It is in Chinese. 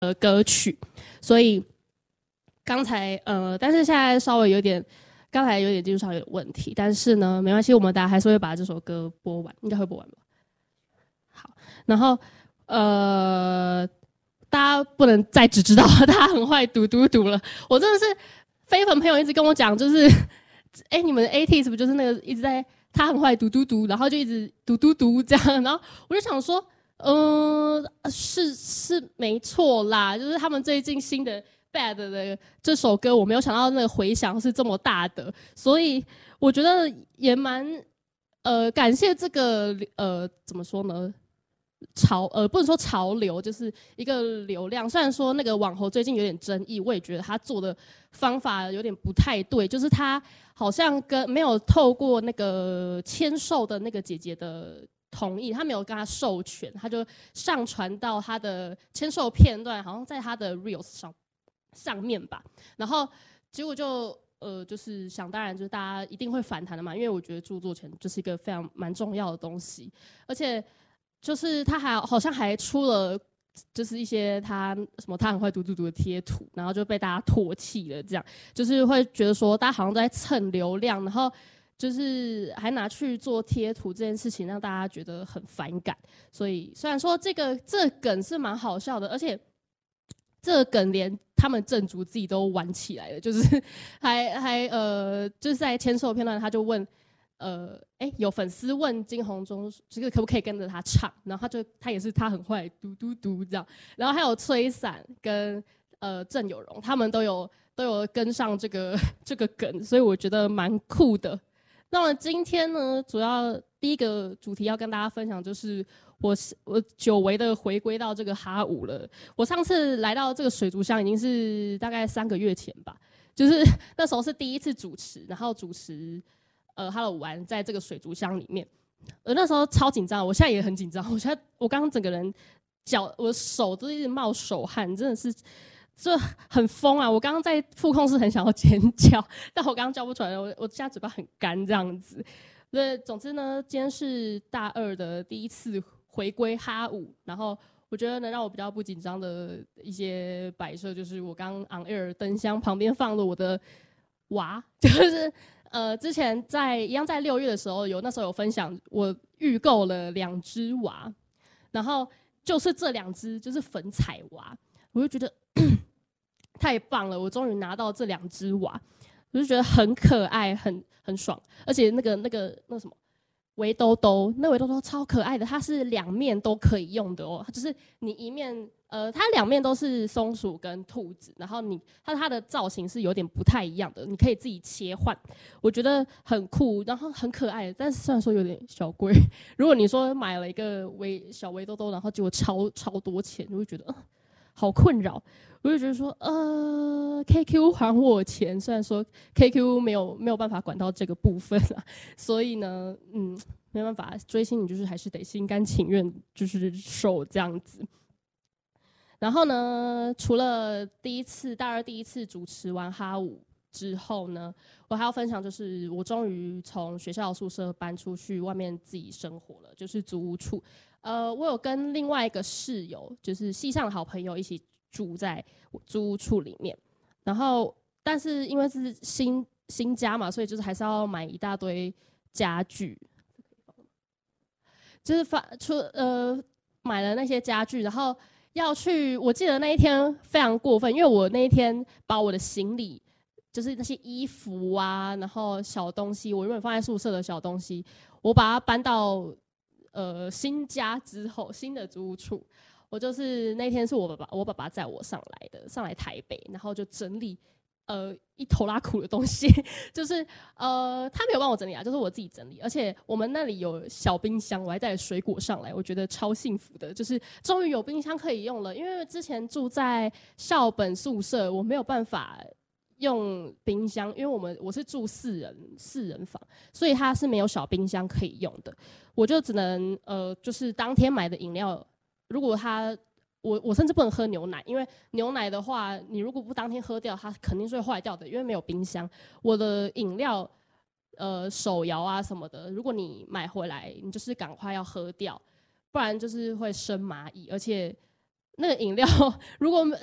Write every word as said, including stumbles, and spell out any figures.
呃歌曲，所以刚才呃，但是现在稍微有点，刚才有点技术上有点问题，但是呢，没关系，我们大家还是会把这首歌播完，应该会播完吧。好，然后呃，大家不能再只知道他很坏嘟嘟嘟了，我真的是非粉朋友一直跟我讲，就是，哎，你们 A T 是不是就是那个一直在他很坏嘟嘟嘟，然后就一直嘟嘟嘟这样，然后我就想说。嗯，是是没错啦，就是他们最近新的 Bad 的这首歌，我没有想到那个回响是这么大的，所以我觉得也蛮呃感谢这个呃怎么说呢潮呃不能说潮流，就是一个流量。虽然说那个网红最近有点争议，我也觉得他做的方法有点不太对，就是他好像跟没有透过那个签售的那个姐姐的。同意，他没有跟他授权，他就上传到他的签售片段，好像在他的 reels 上上面吧。然后结果就呃，就是想当然，就是大家一定会反弹的嘛，因为我觉得著作权就是一个非常蛮重要的东西，而且就是他还好像还出了。就是一些他什么他很会读读读的贴图，然后就被大家唾弃了，这样就是会觉得说大家好像在蹭流量，然后。就是还拿去做贴图这件事情，让大家觉得很反感。所以虽然说这个这个梗是蛮好笑的，而且这个梗连他们正主自己都玩起来了，就是还还呃，就是在签售片段，他就问呃，哎、欸，有粉丝问金红中这个可不可以跟着他唱，然后他就他也是他很坏，嘟嘟嘟这样，然后还有吹伞跟呃郑有容，他们都有都有跟上这个这个梗，所以我觉得蛮酷的。那么今天呢，主要第一个主题要跟大家分享，就是我我久违的回归到这个哈舞了。我上次来到这个水族箱已经是大概三个月前吧，就是那时候是第一次主持，然后主持呃哈喽玩在这个水族箱里面，呃那时候超紧张，我现在也很紧张，我现在我刚刚整个人脚我手都一直冒手汗，真的是。就很疯啊！我刚刚在副控室很想要尖叫，但我刚刚叫不出来，我我现在嘴巴很干这样子。对，总之呢，今天是大二的第一次回归哈舞，然后我觉得能让我比较不紧张的一些摆设，就是我刚 on air 灯箱旁边放了我的娃，就是呃之前在一样在六月的时候有那时候有分享，我预购了两只娃，然后就是这两只就是粉彩娃，我就觉得。太棒了！我终于拿到这两只娃，我就觉得很可爱，很很爽。而且那个那个那个什么围兜兜，那围兜兜超可爱的，它是两面都可以用的哦。它就是你一面呃，它两面都是松鼠跟兔子，然后你它它的造型是有点不太一样的，你可以自己切换，我觉得很酷，然后很可爱。但是虽然说有点小贵，如果你说买了一个围小围兜兜，然后结果超超多钱，你会觉得呃好困扰。我就觉得说，呃 ，K Q 还我钱，虽然说 K Q 没有没有办法管到这个部分啊，所以呢，嗯，没办法，追星你就是还是得心甘情愿，就是受这样子。然后呢，除了第一次大二第一次主持完哈舞之后呢，我还要分享，就是我终于从学校宿舍搬出去外面自己生活了，就是租屋处。呃，我有跟另外一个室友，就是系上的好朋友一起。住在租屋处里面，然后但是因为是新新家嘛，所以就是还是要买一大堆家具，就是发出呃买了那些家具，然后要去。我记得那一天非常过分，因为我那一天把我的行李，就是那些衣服啊，然后小东西，我原本放在宿舍的小东西，我把它搬到呃新家之后，新的租屋处。我就是那天是我爸爸，我爸爸载我上来的，上来台北，然后就整理，呃，一头拉苦的东西，就是呃，他没有帮我整理啊，就是我自己整理。而且我们那里有小冰箱，我还带水果上来，我觉得超幸福的，就是终于有冰箱可以用了。因为之前住在校本宿舍，我没有办法用冰箱，因为我们我是住四人四人房，所以它是没有小冰箱可以用的，我就只能呃，就是当天买的饮料。如果他我我甚至不能喝牛奶，因为牛奶的话，你如果不当天喝掉，它肯定是会坏掉的，因为没有冰箱。我的饮料，呃，手摇啊什么的，如果你买回来，你就是赶快要喝掉，不然就是会生蚂蚁。而且那个饮料如果